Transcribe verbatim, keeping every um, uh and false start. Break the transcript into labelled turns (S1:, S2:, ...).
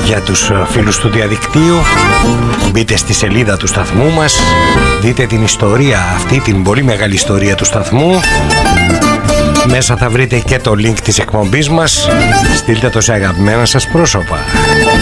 S1: Για τους φίλους του διαδικτύου, μπείτε στη σελίδα του σταθμού μας, δείτε την ιστορία αυτή, την πολύ μεγάλη ιστορία του σταθμού. Μέσα θα βρείτε και το link της εκπομπής μας. Στείλτε το σε αγαπημένα σας πρόσωπα.